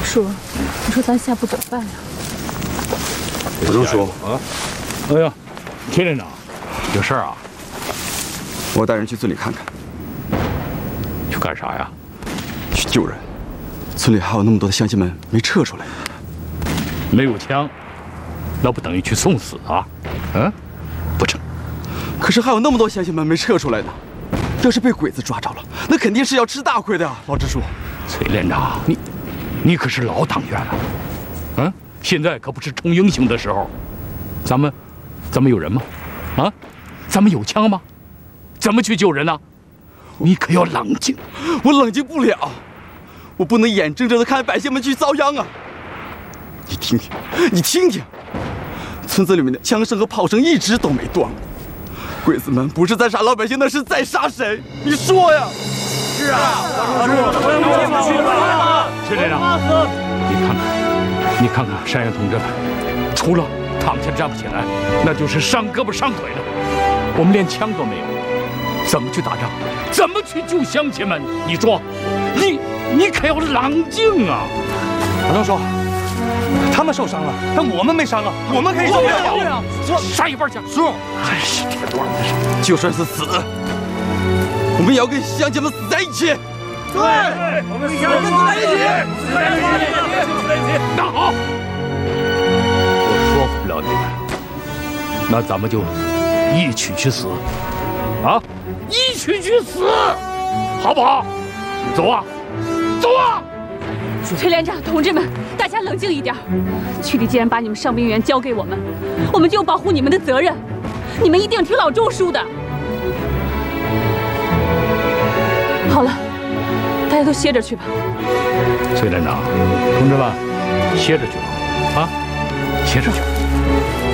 叔，你说咱下步怎么办呀？ 不用说啊。哎呀，田连长，有事儿啊？ 我带人去村里看看。 去干啥呀？ 去救人。村里还有那么多的乡亲们没撤出来。 没有枪，那不等于去送死啊？嗯，不成。 可是还有那么多乡亲们没撤出来呢。要是被鬼子抓着了，那肯定是要吃大亏的呀，老支书。 崔连长，你可是老党员了，嗯，现在可不是冲英雄的时候。咱们有人吗？啊，咱们有枪吗？怎么去救人呢？你可要冷静。 我冷静不了，我不能眼睁睁地看百姓们去遭殃啊！你听听，你听听，村子里面的枪声和炮声一直都没断过。鬼子们不是在杀老百姓，那是在杀谁？你说呀！ 是啊， 崔连长，你看看山羊同志们，除了躺下站不起来，那就是伤胳膊伤腿的。我们连枪都没有，怎么去打仗？怎么去救乡亲们？你说，你可要冷静啊！ 老张叔，他们受伤了，但我们没伤啊，我们可以受对啊，杀一半去。 叔， 真是这个乱的事。 就算是死，我们也要跟乡亲们死在一起。 对，我们死在一起。 那好，我说服不了你们，那咱们就一起去死，啊，一起去死，好不好？走啊，走啊！ 崔连长，同志们，大家冷静一点。区里既然把你们上兵员交给我们，我们就有保护你们的责任。你们一定听老周叔的。好了，大家都歇着去吧。 崔连长，同志们，歇着去吧，啊，歇着去吧。